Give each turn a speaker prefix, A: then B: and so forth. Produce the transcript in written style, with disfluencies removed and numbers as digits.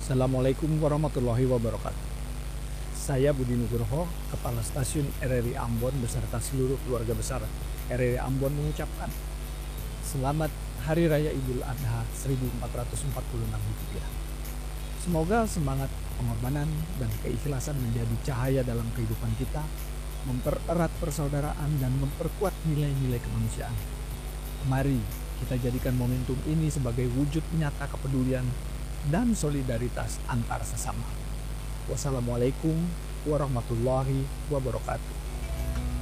A: Assalamualaikum warahmatullahi wabarakatuh. Saya Budi Nugroho, Kepala Stasiun RRI Ambon beserta seluruh keluarga besar RRI Ambon mengucapkan Selamat Hari Raya Idul Adha 1446 Hijriah. Semoga semangat pengorbanan dan keikhlasan menjadi cahaya dalam kehidupan kita, mempererat persaudaraan dan memperkuat nilai-nilai kemanusiaan. Mari kita jadikan momentum ini sebagai wujud nyata kepedulian dan solidaritas antar sesama. Wassalamualaikum warahmatullahi wabarakatuh.